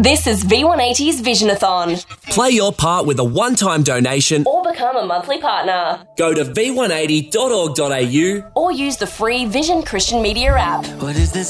This is V180's Visionathon. Play your part with a one-time donation Or become a monthly partner. Go to v180.org.au Or use the free Vision Christian Media app. What is this